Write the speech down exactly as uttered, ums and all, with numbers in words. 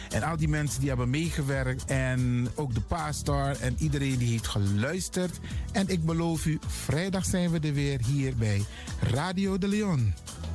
En al die mensen die hebben meegewerkt. En ook de pastor en iedereen die heeft geluisterd. En ik beloof u, vrijdag zijn we er weer hier bij Radio de Leon.